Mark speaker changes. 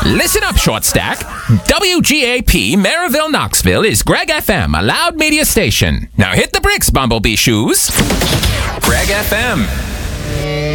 Speaker 1: Listen up, Short Stack. WGAP Maryville, Knoxville is Greg FM, a loud media station. Now hit the bricks, Bumblebee Shoes. Greg FM.